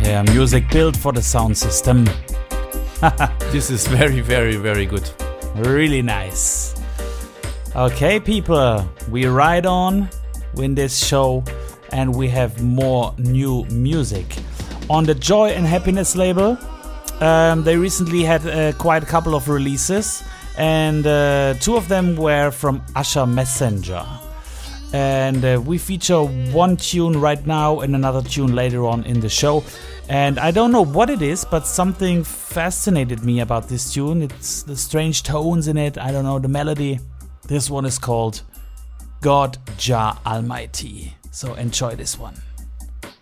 Yeah, music built for the sound system. This is very, very, very good. Really nice. Okay, people, we ride on in this show and we have more new music. On the Joy and Happiness label, they recently had quite a couple of releases, and two of them were from Usher Messenger. And we feature one tune right now and another tune later on in the show. And I don't know what it is, but something fascinated me about this tune. It's the strange tones in it. I don't know, the melody. This one is called God Jah Almighty. So enjoy this one.